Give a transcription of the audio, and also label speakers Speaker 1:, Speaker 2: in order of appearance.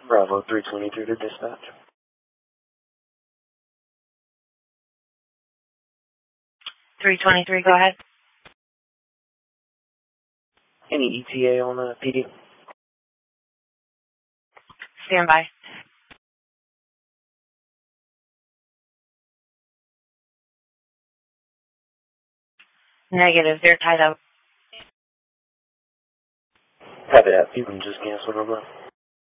Speaker 1: Bravo 323 to dispatch.
Speaker 2: 323, go ahead.
Speaker 1: Any ETA on PD?
Speaker 2: Stand by. Negative, they're tied up.
Speaker 1: Copy that. You can just cancel it over.